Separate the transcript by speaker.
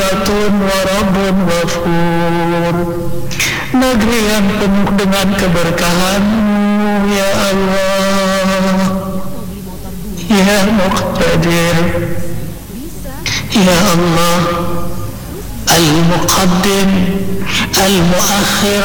Speaker 1: tayyibatun wa rabbun ghafur. Negeri yang penuh dengan keberkahan-Mu ya Allah, ya Muqtadir, ya Allah, Al-Muqaddim, Al-Muakhir,